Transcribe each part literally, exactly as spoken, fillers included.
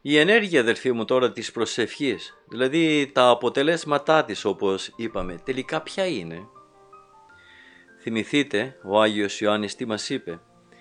Η ενέργεια, αδελφοί μου, τώρα της προσευχής, δηλαδή τα αποτελέσματά της, όπως είπαμε, τελικά ποια είναι? Θυμηθείτε, ο Άγιος Ιωάννης τι μας είπε?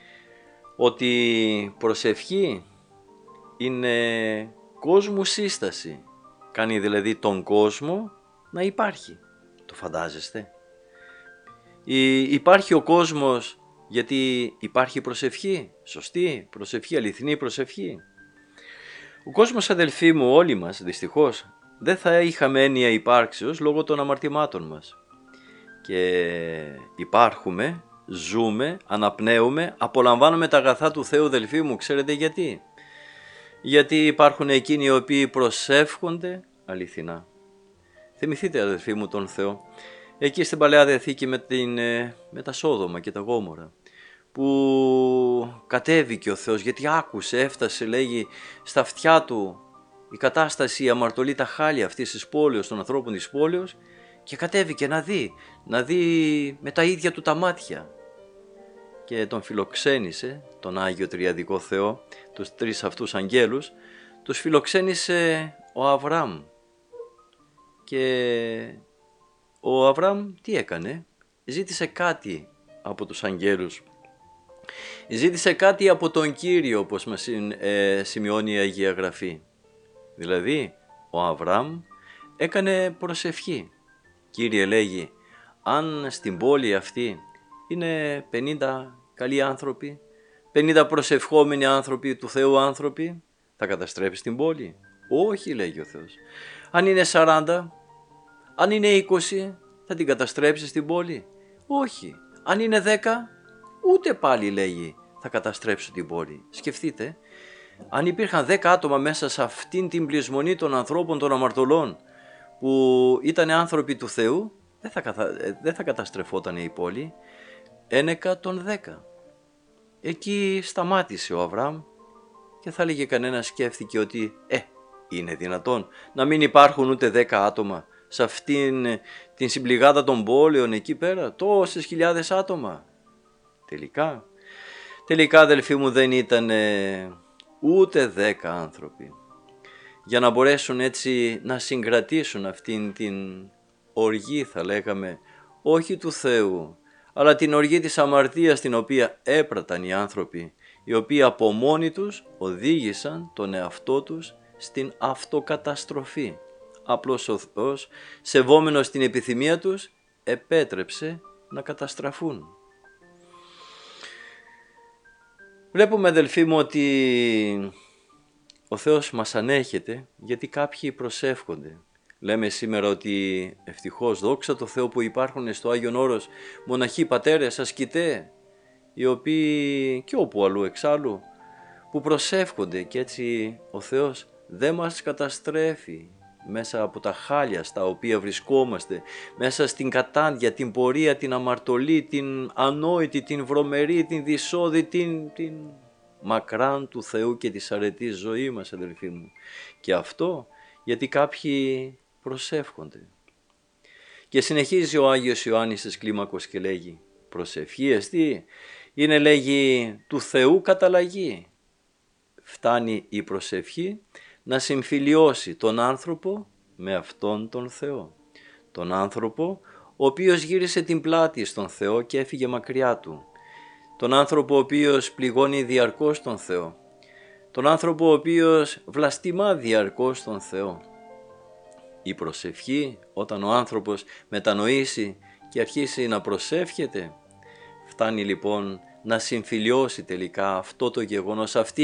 Ότι προσευχή είναι κόσμου σύσταση. Κάνει δηλαδή τον κόσμο να υπάρχει. Το φαντάζεστε? Υπάρχει ο κόσμος γιατί υπάρχει προσευχή, σωστή προσευχή, αληθινή προσευχή. Ο κόσμος, αδελφοί μου, όλοι μας δυστυχώς δεν θα είχαμε έννοια υπάρξεως λόγω των αμαρτημάτων μας. Και υπάρχουμε, ζούμε, αναπνέουμε, απολαμβάνουμε τα αγαθά του Θεού, αδελφοί μου. Ξέρετε γιατί? Γιατί υπάρχουν εκείνοι οι οποίοι προσεύχονται αληθινά. Θυμηθείτε, αδελφοί μου, τον Θεό εκεί στην Παλαιά Διαθήκη με, την, με τα Σόδομα και τα Γόμορα, που κατέβηκε ο Θεός γιατί άκουσε, έφτασε, λέγει, στα αυτιά του η κατάσταση, η αμαρτωλή, τα χάλια αυτής της πόλεως, των ανθρώπων της πόλεως, και κατέβηκε να δει, να δει με τα ίδια του τα μάτια. Και τον φιλοξένησε, τον Άγιο Τριαδικό Θεό, τους τρεις αυτούς αγγέλους, τους φιλοξένησε ο Αβραάμ. Και ο Αβραάμ τι έκανε? Ζήτησε κάτι από τους αγγέλους. Ζήτησε κάτι από τον Κύριο, όπως μας ε, σημειώνει η Αγία Γραφή. Δηλαδή, ο Αβραάμ έκανε προσευχή. Κύριε, λέγει, αν στην πόλη αυτή είναι πενήντα καλοί άνθρωποι, πενήντα προσευχόμενοι άνθρωποι, του Θεού άνθρωποι, θα καταστρέψεις την πόλη? Όχι, λέγει ο Θεός. Αν είναι σαράντα, αν είναι είκοσι, θα την καταστρέψεις την πόλη? Όχι. Αν είναι δέκα, ούτε πάλι, λέγει, θα καταστρέψω την πόλη. Σκεφτείτε, αν υπήρχαν δέκα άτομα μέσα σε αυτήν την πλεισμονή των ανθρώπων των αμαρτωλών, που ήταν άνθρωποι του Θεού, δεν θα, καθα... δεν θα καταστρεφόταν η πόλη. Ένεκα των δέκα. Εκεί σταμάτησε ο Αβραάμ και θα έλεγε κανένα, σκέφτηκε ότι ε, είναι δυνατόν να μην υπάρχουν ούτε δέκα άτομα σε αυτήν την συμπληγάδα των πόλεων εκεί πέρα, τόσες χιλιάδες άτομα? Τελικά, τελικά, αδελφοί μου, δεν ήταν ούτε δέκα άνθρωποι. Για να μπορέσουν έτσι να συγκρατήσουν αυτήν την οργή, θα λέγαμε, όχι του Θεού, αλλά την οργή της αμαρτίας την οποία έπραταν οι άνθρωποι, οι οποίοι από μόνοι τους οδήγησαν τον εαυτό τους στην αυτοκαταστροφή. Απλώς ο Θεός, σεβόμενος την επιθυμία τους, επέτρεψε να καταστραφούν. Βλέπουμε, αδελφοί μου, ότι ο Θεός μας ανέχεται γιατί κάποιοι προσεύχονται. Λέμε σήμερα ότι ευτυχώς, δόξα τω Θεώ, που υπάρχουν στο Άγιον Όρος μοναχοί, πατέρες, ασκητές, οι οποίοι και όπου αλλού εξάλλου, που προσεύχονται, και έτσι ο Θεός δεν μας καταστρέφει μέσα από τα χάλια στα οποία βρισκόμαστε, μέσα στην κατάντια, την πορεία, την αμαρτωλή, την ανόητη, την βρωμερή, την δυσόδη, την, την μακράν του Θεού και της αρετής ζωή μας, αδελφοί μου. Και αυτό γιατί κάποιοι προσεύχονται. Και συνεχίζει ο Άγιος Ιωάννης της Κλίμακος και λέγει, προσευχή εστί, είναι, λέγει, του Θεού καταλλαγή. Φτάνει η προσευχή να συμφιλιώσει τον άνθρωπο με αυτόν τον Θεό. Τον άνθρωπο ο οποίος γύρισε την πλάτη στον Θεό και έφυγε μακριά του. Τον άνθρωπο ο οποίος πληγώνει διαρκώς τον Θεό. Τον άνθρωπο ο οποίος βλαστημά διαρκώς τον Θεό. Η προσευχή, όταν ο άνθρωπος μετανοήσει και αρχίσει να προσεύχεται, φτάνει λοιπόν να συμφιλιώσει τελικά αυτό το γεγονός, αυτή